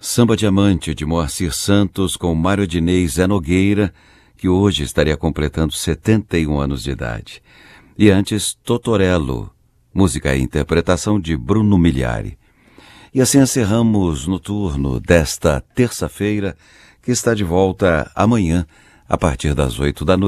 Samba Diamante, de Moacir Santos, com Mário Dinei e Zé Nogueira, que hoje estaria completando 71 anos de idade. E antes, Totorello, música e interpretação de Bruno Migliari. E assim encerramos no turno desta terça-feira, que está de volta amanhã, a partir das 8 da noite.